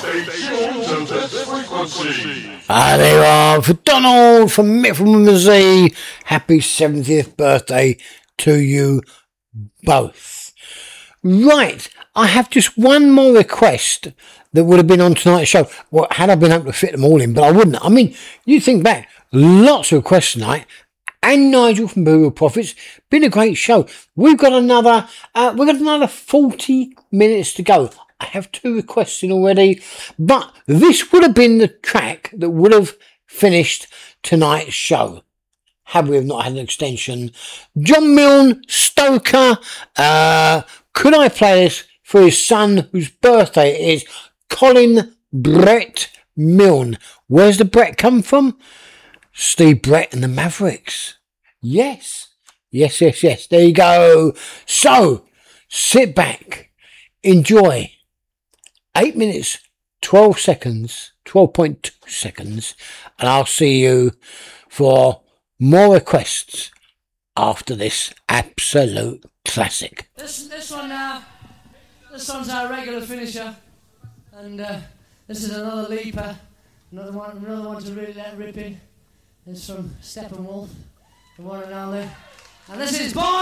tuned to this frequency. There you are, for Donald from Mitchell, happy 70th birthday to you both. Right, I have just one more request that would have been on tonight's show. Well, had I been able to fit them all in, but I wouldn't. I mean, you think back, lots of requests tonight. And Nigel from Burial Prophets, been a great show. We've got another 40 minutes to go. I have 2 requests in already, but this would have been the track that would have finished tonight's show had we have not had an extension. John Milne, Stoker, could I play this for his son whose birthday it is? Colin Brett Milne. Where's the Brett come from? Steve Brett and the Mavericks. Yes. There you go. So, sit back, enjoy. 8 minutes, 12 seconds, 12.2 seconds, and I'll see you for more requests after this absolute classic. This one now, this one's our regular finisher, and this is another leaper, another one to really let rip in. It's from Steppenwolf, the one and only, and this is Born